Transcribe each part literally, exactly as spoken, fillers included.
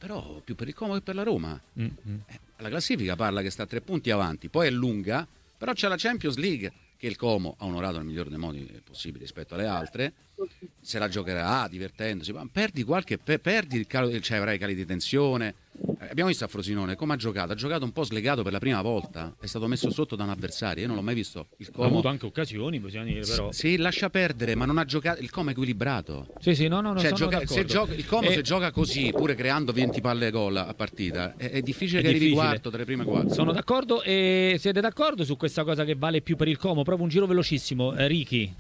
però più per il Como che per la Roma. Mm-hmm. Eh, la classifica parla che sta a tre punti avanti, poi è lunga, però c'è la Champions League che il Como ha onorato nel migliore dei modi possibili rispetto alle altre, se la giocherà divertendosi, ma perdi qualche per, perdi il calo, cioè avrai cali di tensione. Eh, abbiamo visto a Frosinone come ha giocato, ha giocato un po' slegato per la prima volta, è stato messo sotto da un avversario, io non l'ho mai visto il Como. Ha avuto anche occasioni, possiamo dire, però. Sì, lascia perdere, ma non ha giocato, il Como è equilibrato. Sì, sì, no, no, no, cioè, sono gioca, se gioca, il Como e... se gioca così, pure creando venti palle gol a partita, è, è difficile è che arrivi difficile. quarto tra le prime quattro. Sono d'accordo, e siete d'accordo su questa cosa che vale più per il Como? Proprio un giro velocissimo, eh, Ricky.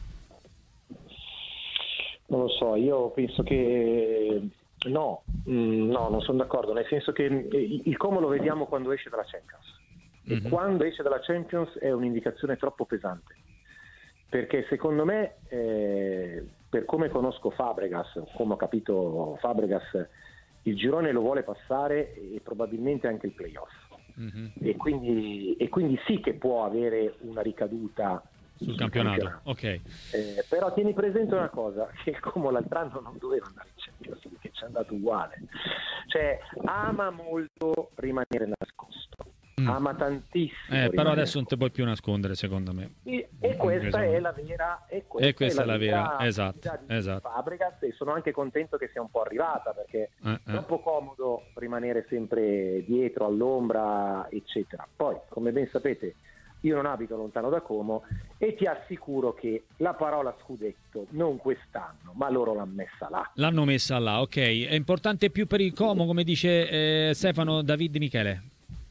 Non lo so, io penso che no, mm, no, non sono d'accordo, nel senso che il Como lo vediamo quando esce dalla Champions, mm-hmm. e quando esce dalla Champions è un'indicazione troppo pesante, perché secondo me, eh, per come conosco Fabregas, come ho capito Fabregas, il girone lo vuole passare e probabilmente anche il playoff, mm-hmm. e, quindi, e quindi sì che può avere una ricaduta sul campionato, campionato. Ok. Eh, però tieni presente una cosa, che il Como l'altro anno non doveva andare in Champions League, che ci è andato uguale. Cioè, ama molto rimanere nascosto, mm. ama tantissimo. Eh, però adesso non ti puoi più nascondere, secondo me. E, e questa è la vera, e questa, e questa è la, è la vera, vera esatto, di esatto. Fabregas, e sono anche contento che sia un po' arrivata, perché eh, è troppo eh. comodo rimanere sempre dietro, all'ombra, eccetera. Poi, come ben sapete, io non abito lontano da Como e ti assicuro che la parola scudetto non quest'anno, ma loro l'hanno messa là. L'hanno messa là, ok. È importante più per il Como, come dice eh, Stefano. David Michele.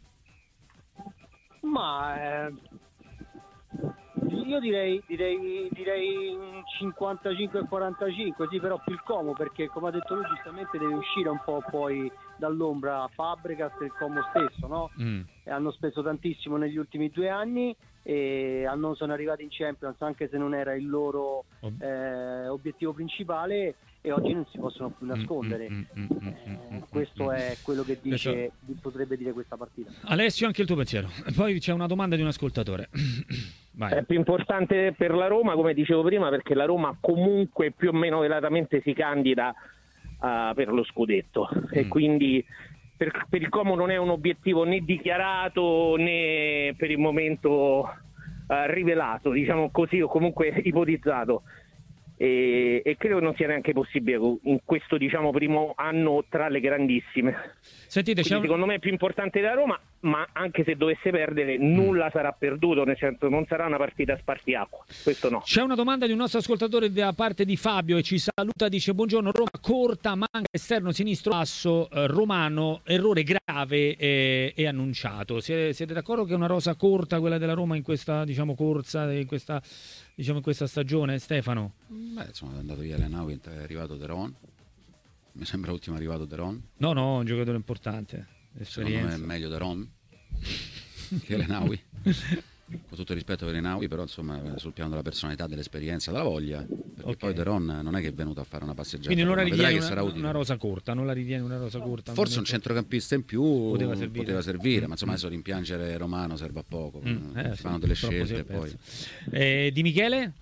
Ma eh, io direi direi direi cinquantacinque quarantacinque, sì, però più il Como, perché come ha detto lui giustamente deve uscire un po' poi dall'ombra Fabregas e il Como stesso, no? Mm. E hanno speso tantissimo negli ultimi due anni e non sono arrivati in Champions, anche se non era il loro eh, obiettivo principale, e oggi non si possono più nascondere. Mm, mm, mm, mm, eh, questo mm, è quello che dice, potrebbe dire questa partita. Alessio, anche il tuo pensiero. Poi c'è una domanda di un ascoltatore. Vai. È più importante per la Roma, come dicevo prima, perché la Roma comunque più o meno velatamente si candida uh, per lo scudetto, mm. e quindi per, per il Como non è un obiettivo né dichiarato né per il momento uh, rivelato, diciamo così, o comunque ipotizzato. E, e credo non sia neanche possibile in questo, diciamo, primo anno tra le grandissime. Sentite, Quindi, un... secondo me è più importante della Roma, ma anche se dovesse perdere nulla mm. sarà perduto, nel senso non sarà una partita a spartiacqua, questo no. C'è una domanda di un nostro ascoltatore da parte di Fabio e ci saluta, dice: buongiorno, Roma corta, manca esterno sinistro asso, eh, Romano, errore grave e eh, annunciato. Siete, siete d'accordo che è una rosa corta quella della Roma in questa, diciamo, corsa, in questa, diciamo, in questa stagione, Stefano? Beh, insomma, è andato via Lenau, è arrivato Deron. Mi sembra ultimo arrivato Deron. No, no, un giocatore importante. Secondo me è meglio Deron che Lenaui. Con tutto il rispetto per Lenaui, però insomma sul piano della personalità, dell'esperienza, della voglia. Perché okay. poi Deron non è che è venuto a fare una passeggiata. Quindi non la ritieni una, sarà una rosa corta, non la ritieni una rosa corta? Forse un centrocampista in più poteva servire, poteva servire mm. ma insomma adesso rimpiangere Romano serve a poco. Mm. Eh, fanno sì, delle scelte e poi. Eh, di Michele?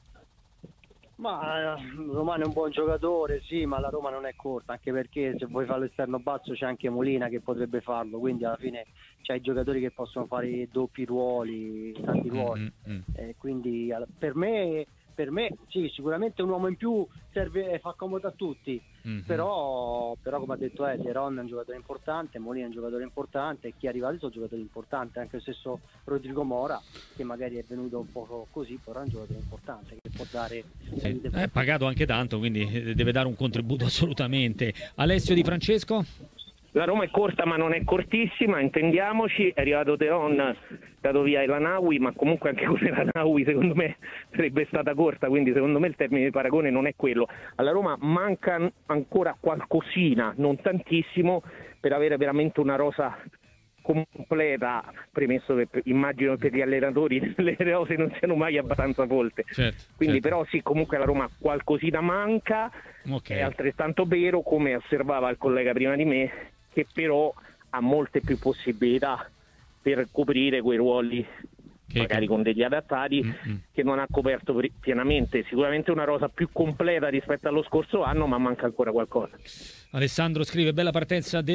Ma Romano è un buon giocatore, sì, ma la Roma non è corta, anche perché se vuoi fare l'esterno basso c'è anche Molina che potrebbe farlo, quindi alla fine c'hai giocatori che possono fare doppi ruoli, tanti ruoli. Mm-hmm. Eh, quindi per me, per me sì, sicuramente un uomo in più serve, fa comodo a tutti, mm-hmm. però, però come ha detto Eddie, Ron è un giocatore importante, Molina è un giocatore importante, e chi è arrivato sono giocatori importanti, anche lo stesso Rodrigo Mora, che magari è venuto un po' così, però è un giocatore importante che può dare, sì. È pagato anche tanto, quindi deve dare un contributo assolutamente. Alessio Di Francesco? La Roma è corta ma non è cortissima, intendiamoci, è arrivato Teron, è dato via Elanaui, ma comunque anche con Elanaui secondo me sarebbe stata corta, quindi secondo me il termine di paragone non è quello. Alla Roma manca ancora qualcosina, non tantissimo, per avere veramente una rosa completa, premesso che immagino che per gli allenatori le rose non siano mai abbastanza folte, certo, quindi certo. Però sì, comunque la Roma qualcosina manca, okay. È altrettanto vero, come osservava il collega prima di me, che però ha molte più possibilità per coprire quei ruoli che magari che... con degli adattati mm-hmm. che non ha coperto pienamente. Sicuramente una rosa più completa rispetto allo scorso anno, ma manca ancora qualcosa. Alessandro scrive: bella partenza